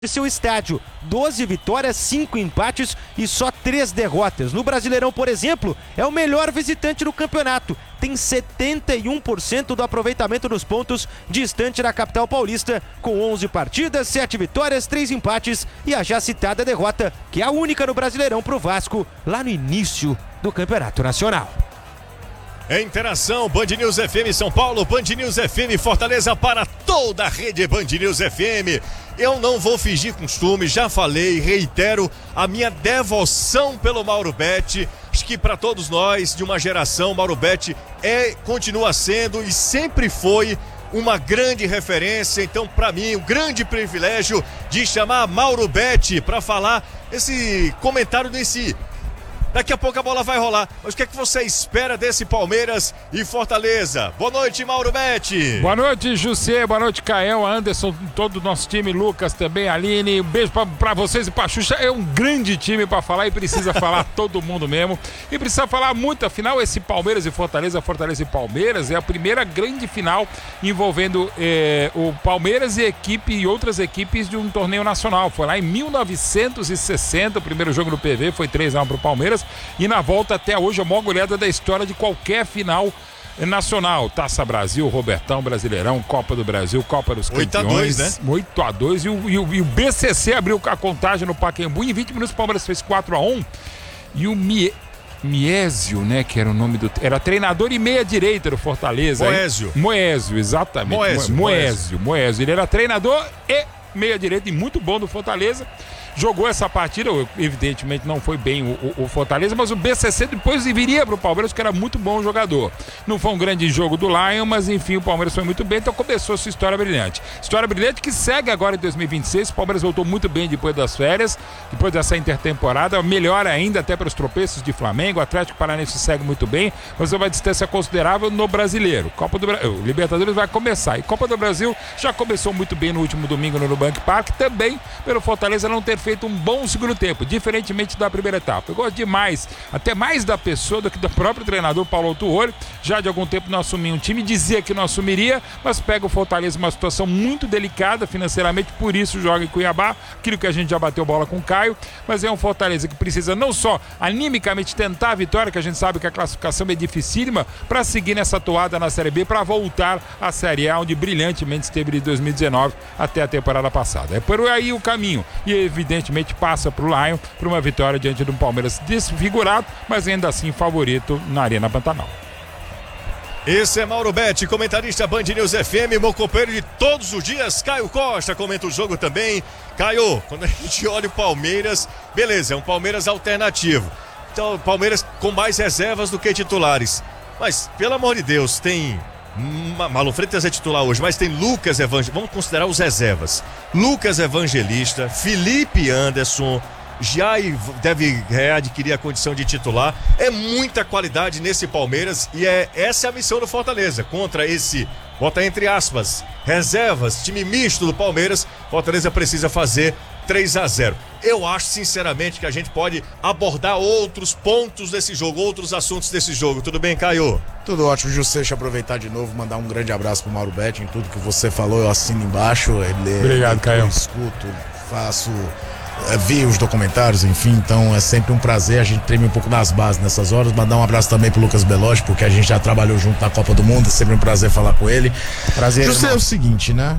de seu estádio, 12 vitórias, 5 empates e só 3 derrotas. No Brasileirão, por exemplo, é o melhor visitante do campeonato. Tem 71% do aproveitamento dos pontos, distante da capital paulista, com 11 partidas, 7 vitórias, 3 empates e a já citada derrota, que é a única no Brasileirão para o Vasco, lá no início do Campeonato Nacional. Em interação, Band News FM São Paulo, Band News FM Fortaleza para toda a rede Band News FM. Eu não vou fingir costume, já falei, reitero a minha devoção pelo Mauro Betti. Acho que para todos nós de uma geração, Mauro Betti continua sendo e sempre foi uma grande referência. Então, para mim, um grande privilégio de chamar Mauro Betti para falar esse comentário desse. Daqui a pouco a bola vai rolar. Mas o que é que você espera desse Palmeiras e Fortaleza? Boa noite, Mauro Betti. Boa noite, José. Boa noite, Cael, Anderson, todo o nosso time, Lucas também, Aline. Um beijo pra vocês e pra Xuxa. É um grande time pra falar e precisa falar todo mundo mesmo. E precisa falar muito. Afinal, esse Palmeiras e Fortaleza, Fortaleza e Palmeiras, é a primeira grande final envolvendo o Palmeiras e outras equipes de um torneio nacional. Foi lá em 1960, o primeiro jogo do PV foi 3-1 pro Palmeiras. E na volta até hoje a maior goleada da história de qualquer final nacional. Taça Brasil, Robertão, Brasileirão, Copa do Brasil, Copa dos Campeões. 8-2, né? 8-2 e o BCC abriu a contagem no Pacaembu. Em 20 minutos o Palmeiras fez 4-1 e o Miésio, né, que era o nome do... Era treinador e meia-direita do Fortaleza. Moésio, exatamente. Moésio. Ele era treinador e meia-direita e muito bom do Fortaleza. Jogou essa partida, evidentemente não foi bem o Fortaleza, mas o BCC depois viria para o Palmeiras, que era muito bom jogador. Não foi um grande jogo do Lion, mas enfim, o Palmeiras foi muito bem, então começou sua história brilhante. História brilhante que segue agora em 2026, o Palmeiras voltou muito bem depois das férias, depois dessa intertemporada, melhor ainda até para os tropeços de Flamengo, o Atlético Paranaense segue muito bem, mas é uma distância considerável no Brasileiro. Copa do Brasil, Libertadores vai começar, e Copa do Brasil já começou muito bem no último domingo no Nubank Park, também pelo Fortaleza não ter feito um bom segundo tempo, diferentemente da primeira etapa. Eu gosto demais, até mais da pessoa do que do próprio treinador Paulo Autuori. Já de algum tempo não assumia um time, dizia que não assumiria, mas pega o Fortaleza uma situação muito delicada financeiramente, por isso joga em Cuiabá, aquilo que a gente já bateu bola com o Caio, mas é um Fortaleza que precisa não só animicamente tentar a vitória, que a gente sabe que a classificação é dificílima, para seguir nessa toada na Série B, para voltar à Série A, onde brilhantemente esteve de 2019 até a temporada passada. É por aí o caminho, e evidentemente passa para o Lion, para uma vitória diante de um Palmeiras desfigurado, mas ainda assim favorito na Arena Pantanal. Esse é Mauro Betti, comentarista Band News FM, meu companheiro de todos os dias. Caio Costa comenta o jogo também. Caio, quando a gente olha o Palmeiras, beleza, é um Palmeiras alternativo. Então, Palmeiras com mais reservas do que titulares. Mas, pelo amor de Deus, tem... Marlon Freitas é titular hoje, mas tem Lucas Evangelista, vamos considerar os reservas. Lucas Evangelista, Felipe Anderson, já deve adquirir a condição de titular. É muita qualidade nesse Palmeiras e essa é a missão do Fortaleza contra esse, bota entre aspas, reservas, time misto do Palmeiras. Fortaleza precisa fazer 3-0. Eu acho sinceramente que a gente pode abordar outros pontos desse jogo, outros assuntos desse jogo. Tudo bem, Caio? Tudo ótimo, José. Deixa eu aproveitar de novo, mandar um grande abraço pro Mauro Betti. Em tudo que você falou, eu assino embaixo. Obrigado, Caio. Eu escuto, faço, vi os documentários, enfim. Então é sempre um prazer. A gente treme um pouco nas bases nessas horas. Mandar um abraço também pro Lucas Belotti, porque a gente já trabalhou junto na Copa do Mundo. É sempre um prazer falar com ele. Prazer. José, é o seguinte, né?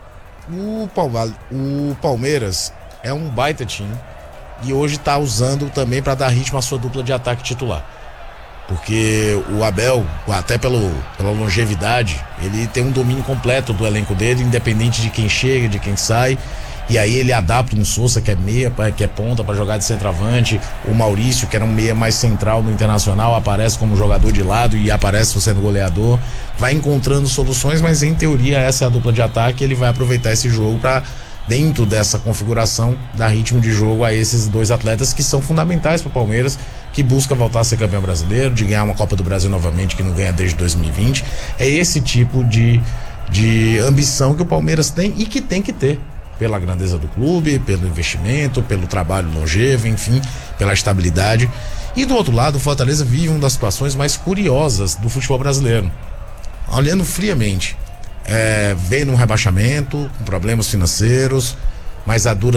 O Palmeiras é um baita time e hoje tá usando também para dar ritmo à sua dupla de ataque titular, porque o Abel, até pela longevidade, ele tem um domínio completo do elenco dele, independente de quem chega, de quem sai, e aí ele adapta um Sousa que é meia, que é ponta para jogar de centroavante, o Maurício, que era um meia mais central no Internacional, aparece como jogador de lado e aparece sendo goleador, vai encontrando soluções, mas em teoria essa é a dupla de ataque. Ele vai aproveitar esse jogo para, dentro dessa configuração, dar ritmo de jogo a esses dois atletas que são fundamentais para o Palmeiras, que busca voltar a ser campeão brasileiro, de ganhar uma Copa do Brasil novamente, que não ganha desde 2020. É esse tipo de ambição que o Palmeiras tem e que tem que ter, pela grandeza do clube, pelo investimento, pelo trabalho longevo, enfim, pela estabilidade. E do outro lado, o Fortaleza vive uma das situações mais curiosas do futebol brasileiro. Olhando friamente, vem num rebaixamento, com problemas financeiros, mas a dura